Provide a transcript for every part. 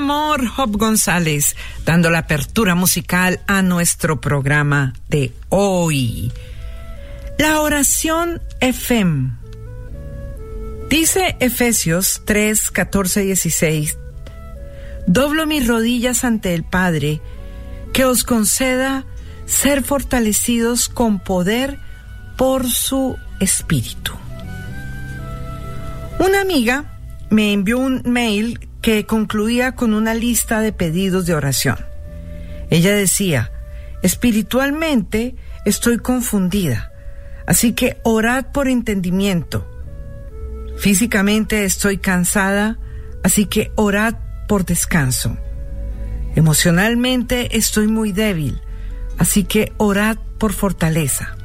amor, Job González, dando la apertura musical a nuestro programa de hoy. La oración FM. Dice Efesios 3, 14, 16: doblo mis rodillas ante el Padre, que os conceda ser fortalecidos con poder por su Espíritu. Una amiga me envió un mail que concluía con una lista de pedidos de oración. Ella decía: espiritualmente estoy confundida, así que orad por entendimiento. Físicamente estoy cansada, así que orad por descanso. Emocionalmente estoy muy débil, así que orad por fortaleza.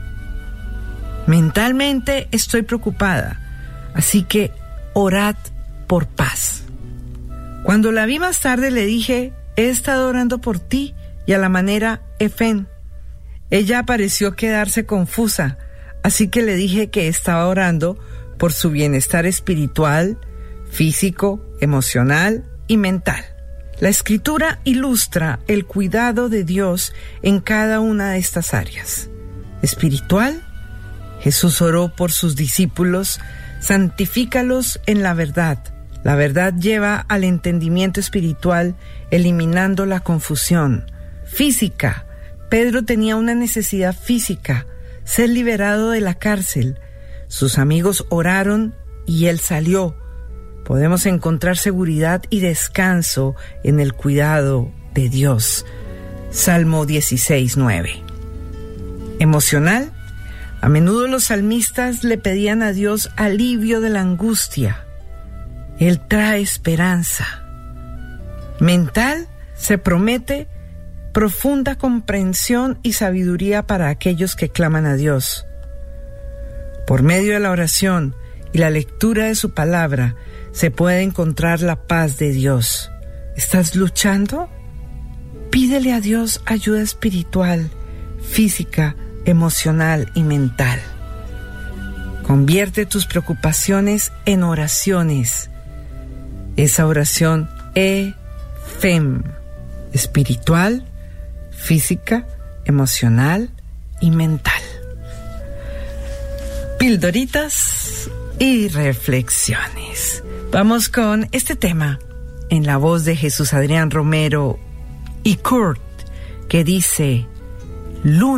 Mentalmente estoy preocupada, así que orad por paz. Cuando la vi más tarde le dije: he estado orando por ti, y a la manera Efen. Ella pareció quedarse confusa, así que le dije que estaba orando por su bienestar espiritual, físico, emocional y mental. La Escritura ilustra el cuidado de Dios en cada una de estas áreas. Espiritual, Jesús oró por sus discípulos: santifícalos en la verdad. La verdad lleva al entendimiento espiritual, eliminando la confusión. Física, Pedro tenía una necesidad física: ser liberado de la cárcel. Sus amigos oraron y él salió. Podemos encontrar seguridad y descanso en el cuidado de Dios. Salmo 16, 9. Emocional, a menudo los salmistas le pedían a Dios alivio de la angustia. Él trae esperanza. Mental, se promete profunda comprensión y sabiduría para aquellos que claman a Dios. Por medio de la oración y la lectura de su palabra, se puede encontrar la paz de Dios. ¿Estás luchando? Pídele a Dios ayuda espiritual, física, emocional y mental. Convierte tus preocupaciones en oraciones. Esa oración FEM, espiritual, física, emocional y mental. Pildoritas y reflexiones. Vamos con este tema en la voz de Jesús Adrián Romero y Kurt, que dice: Luna.